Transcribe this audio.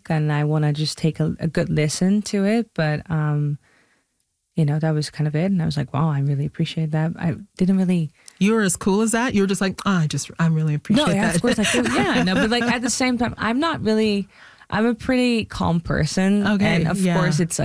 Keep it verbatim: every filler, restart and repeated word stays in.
and I want to just take a, a good listen to it. But, um, you know, that was kind of it. And I was like, wow, I really appreciate that. I didn't really... You were as cool as that? You were just like, oh, I just, I really appreciate no, yeah, that. of course. Like, yeah, no, but like at the same time, I'm not really... I'm a pretty calm person. Okay, And of yeah. course, it's like,